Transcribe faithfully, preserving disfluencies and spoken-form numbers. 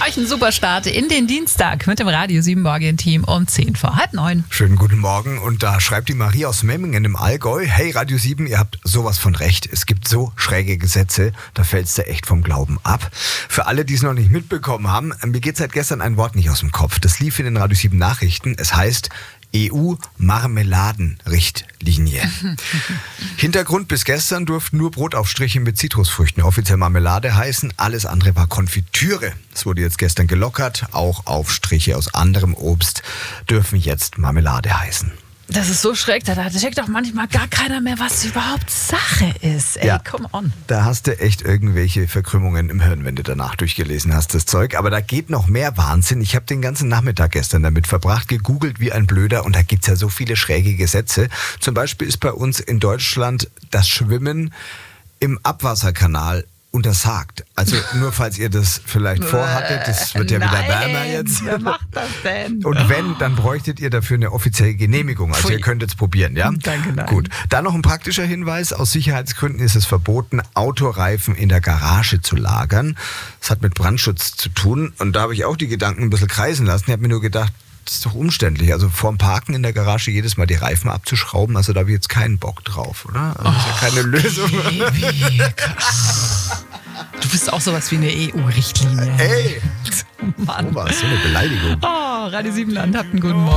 euch einen super Start in den Dienstag mit dem Radio sieben Morgen-Team um zehn vor halb neun. Schönen guten Morgen. Und da schreibt die Marie aus Memmingen im Allgäu: Hey Radio sieben, ihr habt sowas von recht. Es gibt so schräge Gesetze, da fällst du echt vom Glauben ab. Für alle, die es noch nicht mitbekommen haben, mir geht seit gestern ein Wort nicht aus dem Kopf. Das lief in den Radio sieben Nachrichten. Es heißt E U-Marmeladenrichtlinie. Hintergrund: Bis gestern durften nur Brotaufstriche mit Zitrusfrüchten offiziell Marmelade heißen. Alles andere war Konfitüre. Das wurde jetzt gestern gelockert. Auch Aufstriche aus anderem Obst dürfen jetzt Marmelade heißen. Das ist so schräg, da checkt doch manchmal gar keiner mehr, was überhaupt Sache ist. Ey, Ja. come on. Da hast du echt irgendwelche Verkrümmungen im Hirn, wenn du danach durchgelesen hast, das Zeug. Aber da geht noch mehr Wahnsinn. Ich habe den ganzen Nachmittag gestern damit verbracht, gegoogelt wie ein Blöder. Und da gibt's ja so viele schräge Gesetze. Zum Beispiel ist bei uns in Deutschland das Schwimmen im Abwasserkanal untersagt. Also nur falls ihr das vielleicht vorhattet, das wird ja wieder Nein, wärmer jetzt. Wer macht das denn? Und wenn, dann bräuchtet ihr dafür eine offizielle Genehmigung. Also Pfui. ihr könnt es probieren, ja? Danke, nein. Gut. Dann noch ein praktischer Hinweis. Aus Sicherheitsgründen ist es verboten, Autoreifen in der Garage zu lagern. Das hat mit Brandschutz zu tun. Und da habe ich auch die Gedanken ein bisschen kreisen lassen. Ich habe mir nur gedacht, das ist doch umständlich. Also vorm Parken in der Garage jedes Mal die Reifen abzuschrauben, also da habe ich jetzt keinen Bock drauf, oder? Also das ist ja keine Lösung. Baby. Du bist auch sowas wie eine E U-Richtlinie. Ey! Mann. Oh, was, so eine Beleidigung. Oh, Radio sieben Land, habt einen guten Morgen.